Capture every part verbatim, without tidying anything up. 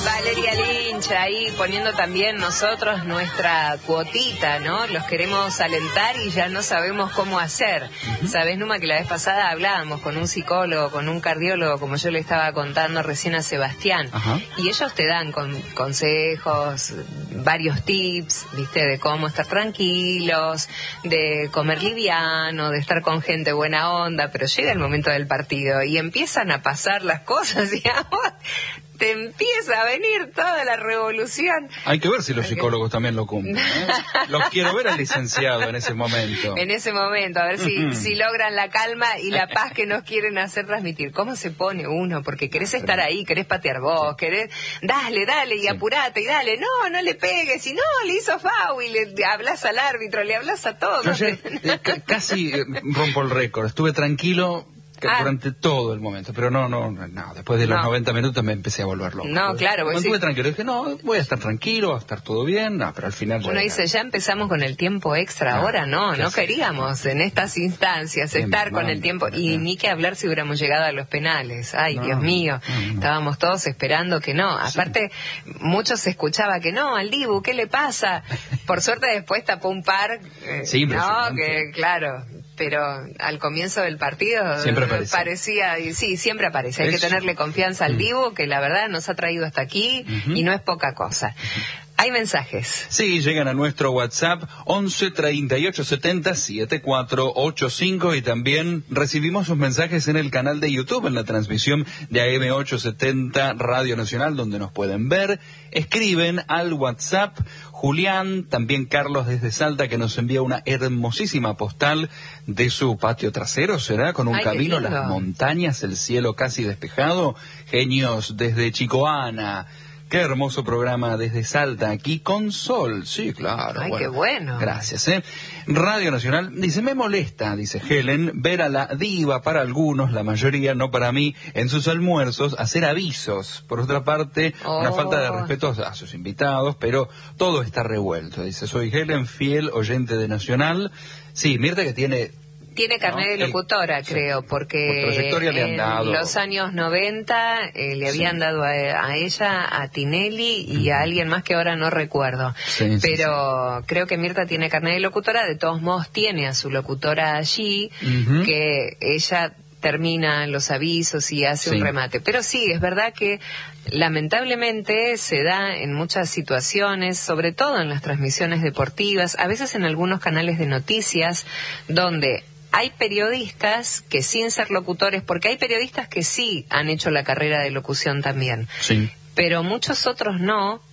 Valeria Lynch ahí poniendo también nosotros nuestra cuotita, ¿no? Los queremos alentar y ya no sabemos cómo hacer. Uh-huh. Sabés, Numa, que la vez pasada hablábamos con un psicólogo, con un cardiólogo, como yo le estaba contando recién a Sebastián, uh-huh. y ellos te dan con, consejos, varios tips, ¿viste? De cómo estar tranquilos, de comer liviano, de estar con gente buena onda, pero llega el momento del partido y empiezan a pasar las cosas y a vos te empieza a venir toda la revolución. Hay que ver si los psicólogos también lo cumplen, ¿eh? Los quiero ver al licenciado en ese momento. En ese momento, a ver si, uh-huh. si logran la calma y la paz que nos quieren hacer transmitir. ¿Cómo se pone uno? Porque querés estar ahí, querés patear vos, querés, dale, dale, y sí. apurate, y dale, no, no le pegues, y no, le hizo foul, y le hablas al árbitro, le hablas a todos. Yo ayer, eh, c- casi eh, rompo el récord, estuve tranquilo Ah. durante todo el momento, pero no, no, no, después de los no. noventa minutos me empecé a volver loco. No, claro. Cuando sí. estuve tranquilo, dije, no, voy a estar tranquilo, va a estar todo bien, no, pero al final... Uno dice, ya empezamos con el tiempo extra, ah, ahora no, no queríamos en estas instancias bien, estar con no, el tiempo, no, y no. ni que hablar si hubiéramos llegado a los penales, ay, no, Dios mío, no, no. estábamos todos esperando que no, aparte, sí. muchos se escuchaba que no, al Dibu, ¿qué le pasa? Por suerte después tapó un par, eh, sí, no, que claro... pero al comienzo del partido siempre parecía, y sí, siempre aparece, hay Eso. que tenerle confianza al Dibu, que la verdad nos ha traído hasta aquí, uh-huh. y no es poca cosa. Hay mensajes. Sí, llegan a nuestro WhatsApp once treinta y ocho setenta setenta y cuatro ochenta y cinco y también recibimos sus mensajes en el canal de YouTube, en la transmisión de A M ochocientos setenta Radio Nacional, donde nos pueden ver. Escriben al WhatsApp Julián, también Carlos desde Salta, que nos envía una hermosísima postal de su patio trasero, ¿será? Con un Ay, camino, las montañas, el cielo casi despejado. Genios desde Chicoana. Qué hermoso programa desde Salta, aquí con sol. Sí, claro. Ay, bueno, qué bueno. Gracias, ¿eh? Radio Nacional dice, me molesta, dice Helen, ver a la diva, para algunos, la mayoría, no para mí, en sus almuerzos, hacer avisos. Por otra parte, oh. una falta de respeto a sus invitados, pero todo está revuelto. Dice, soy Helen, fiel oyente de Nacional. Sí, Mirta que tiene... Tiene carnet de locutora, el, creo, porque por trayectoria le han dado. En los años noventa eh, le habían sí. dado a, a ella, a Tinelli y uh-huh. a alguien más que ahora no recuerdo. Sí, Pero sí, sí. creo que Mirta tiene carnet de locutora, de todos modos tiene a su locutora allí, uh-huh. que ella termina los avisos y hace sí. un remate. Pero sí, es verdad que lamentablemente se da en muchas situaciones, sobre todo en las transmisiones deportivas, a veces en algunos canales de noticias, donde hay periodistas que sin ser locutores, porque hay periodistas que sí han hecho la carrera de locución también, sí. pero muchos otros no,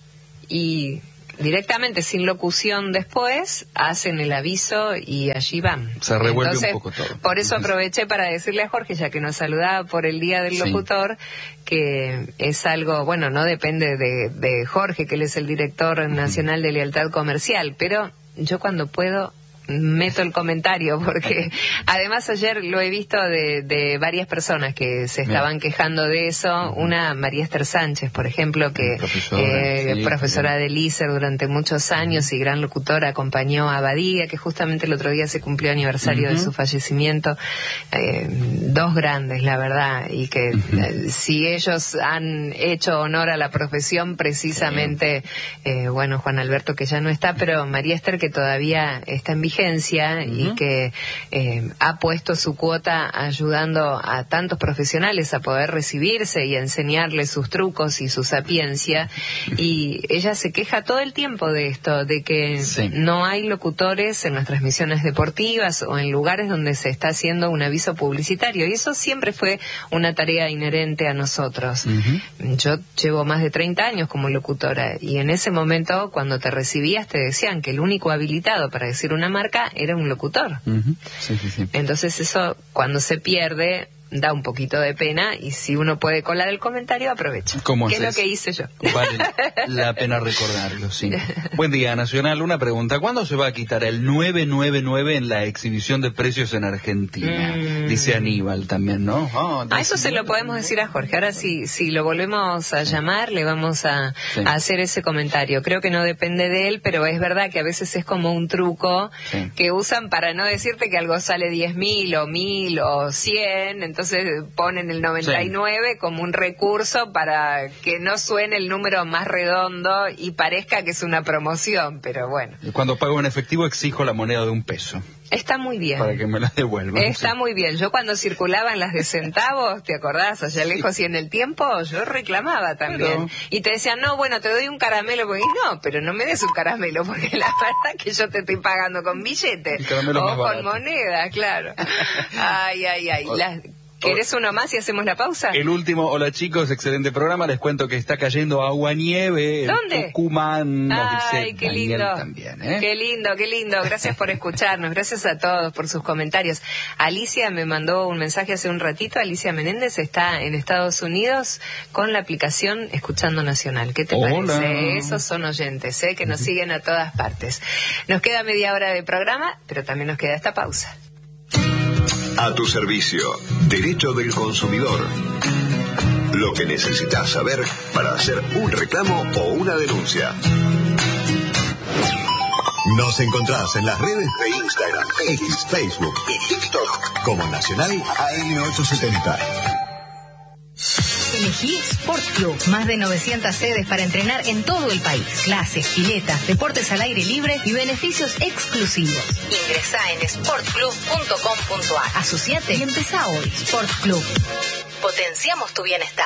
y directamente sin locución después hacen el aviso y allí van. Se revuelve Entonces, un poco todo. Por eso aproveché para decirle a Jorge, ya que nos saludaba por el Día del Locutor, sí. que es algo, bueno, no depende de, de Jorge, que él es el director uh-huh. nacional de Lealtad Comercial, pero yo cuando puedo meto el comentario, porque además ayer lo he visto de, de varias personas que se estaban Bien. quejando de eso. Uh-huh. Una, María Esther Sánchez, por ejemplo, que profesora, eh, sí, profesora sí. del I S E R durante muchos años uh-huh. y gran locutora, acompañó a Badía, que justamente el otro día se cumplió aniversario uh-huh. de su fallecimiento. Eh, dos grandes, la verdad, y que uh-huh. eh, si ellos han hecho honor a la profesión, precisamente, sí. eh, bueno, Juan Alberto, que ya no está, pero María Esther, que todavía está en vigencia, Uh-huh. y que eh, ha puesto su cuota ayudando a tantos profesionales a poder recibirse y a enseñarles sus trucos y su sapiencia, y ella se queja todo el tiempo de esto, de que sí. no hay locutores en las transmisiones deportivas o en lugares donde se está haciendo un aviso publicitario, y eso siempre fue una tarea inherente a nosotros. Uh-huh. Yo llevo más de treinta años como locutora, y en ese momento cuando te recibías te decían que el único habilitado para decir una marca era un locutor. Uh-huh. Sí, sí, sí. Entonces eso, cuando se pierde, da un poquito de pena, y si uno puede colar el comentario, aprovecha. ¿Cómo que haces? es lo que hice yo. Vale la pena recordarlo, sí. Buen día, Nacional. Una pregunta. ¿Cuándo se va a quitar el nueve nueve nueve en la exhibición de precios en Argentina? Mm. Dice Aníbal también, ¿no? Oh, a eso se lo podemos decir a Jorge. Ahora si, si lo volvemos a llamar, le vamos a, sí. a hacer ese comentario. Creo que no depende de él, pero es verdad que a veces es como un truco sí. que usan para no decirte que algo sale diez mil o mil o cien, entonces entonces ponen el noventa y nueve sí. como un recurso para que no suene el número más redondo y parezca que es una promoción, pero bueno. Cuando pago en efectivo exijo la moneda de un peso. Está muy bien. Para que me la devuelvan. Está sí. muy bien. Yo cuando circulaban las de centavos, ¿te acordás? Allá lejos y en el tiempo, yo reclamaba también. Pero... Y te decían, no, bueno, te doy un caramelo. Porque no, pero no me des un caramelo, porque la verdad que yo te estoy pagando con billetes. O con moneda, claro. Ay, ay, ay. Las... ¿Querés uno más y hacemos la pausa? El último, hola chicos, excelente programa. Les cuento que está cayendo agua nieve. ¿Dónde? Tucumán. Ay, qué lindo. También, ¿eh? Qué lindo, qué lindo. Gracias por escucharnos. Gracias a todos por sus comentarios. Alicia me mandó un mensaje hace un ratito. Alicia Menéndez está en Estados Unidos con la aplicación Escuchando Nacional. ¿Qué te hola. parece? Esos son oyentes, ¿eh? Que nos siguen a todas partes. Nos queda media hora de programa, pero también nos queda esta pausa. A tu servicio, Derecho del Consumidor. Lo que necesitas saber para hacer un reclamo o una denuncia. Nos encontrás en las redes de Instagram, X, Facebook y TikTok como Nacional A M ochocientos setenta. Elegí Sport Club. Más de novecientas sedes para entrenar en todo el país. Clases, piletas, deportes al aire libre y beneficios exclusivos. Ingresá en sport club punto com punto a r. Asociate y empezá hoy. Sport Club. Potenciamos tu bienestar.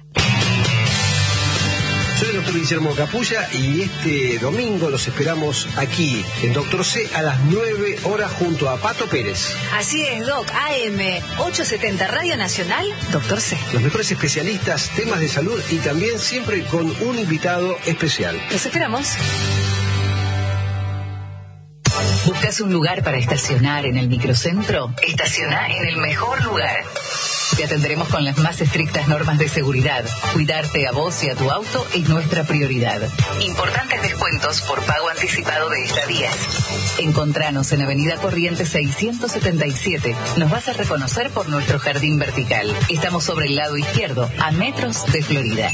Soy el doctor Guillermo Capulla y este domingo los esperamos aquí en Doctor C a las nueve horas junto a Pato Pérez. Así es, Doc. A M ochocientos setenta Radio Nacional, Doctor C. Los mejores especialistas, temas de salud y también siempre con un invitado especial. Los esperamos. ¿Buscas un lugar para estacionar en el microcentro? Estaciona en el mejor lugar. Te atenderemos con las más estrictas normas de seguridad. Cuidarte a vos y a tu auto es nuestra prioridad. Importantes descuentos por pago anticipado de estadías. Encontranos en Avenida Corrientes seiscientos setenta y siete. Nos vas a reconocer por nuestro jardín vertical. Estamos sobre el lado izquierdo, a metros de Florida.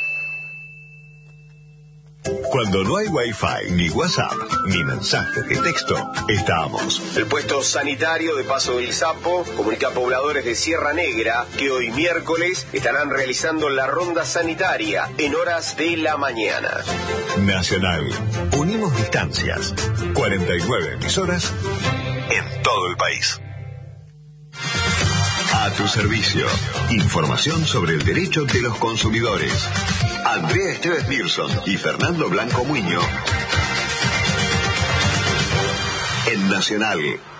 Cuando no hay Wi-Fi, ni WhatsApp, ni mensajes de texto, estamos. El puesto sanitario de Paso del Sapo comunica a pobladores de Sierra Negra que hoy miércoles estarán realizando la ronda sanitaria en horas de la mañana. Nacional. Unimos distancias. cuarenta y nueve emisoras en todo el país. A tu servicio. Información sobre el derecho de los consumidores. Andrea Esteves Nilsson y Fernando Blanco Muñoz. En Nacional.